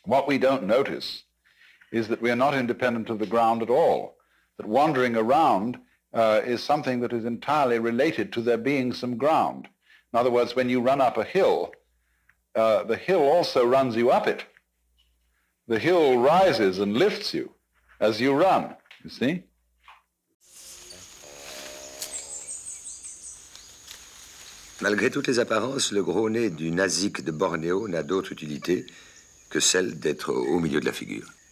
What we don't notice is that we are not independent of the ground at all, that wandering around is something that is entirely related to there being some ground. In other words, when you run up a hill, the hill also runs you up it. The hill rises and lifts you as you run, you see? Malgré toutes les apparences, le gros nez du Nazik de Bornéo n'a d'autre utilité que celle d'être au milieu de la figure.